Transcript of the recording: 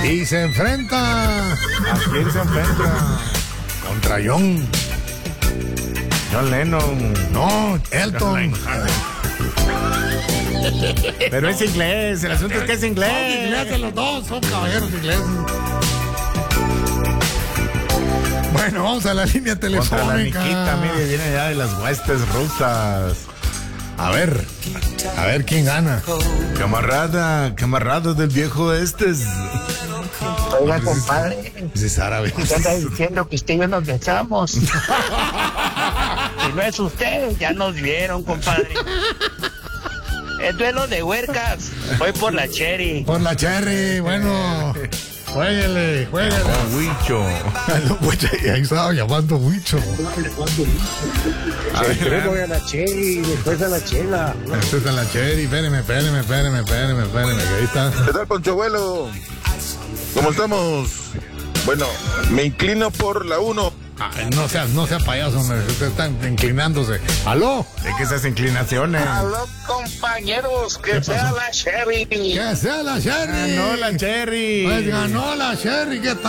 Y se enfrenta. ¿A quién se enfrenta? Contra John Lennon. No, Elton. Pero es inglés, el asunto es que es inglés. Son ingleses los dos, son caballeros ingleses. Bueno, vamos a la línea telefónica. Contra la Nikita, mire, viene ya de las huestes rusas. A ver quién gana. Camarada del viejo Oiga, compadre, Ese es árabe. usted anda diciendo que usted y yo nos besamos. Si no es usted, ya nos vieron, compadre. Es duelo de huercas. Voy por la Cherry. Por la Cherry, bueno. Jueguele. Huicho. Ahí estaba llamando Huicho. Voy a la Cherry, después a la Chela. Esta es la Cherry. Espéreme. Que ahí está. ¿Qué tal, Poncho Abuelo? ¿Cómo estamos? Bueno, me inclino por la 1. No sea payaso, ustedes están inclinándose. ¿Aló? ¿De qué esas inclinaciones? Aló, compañeros, que sea la Cherry. Que sea la Cherry. Ganó la Cherry. Pues ganó la Cherry. ¿Qué tal?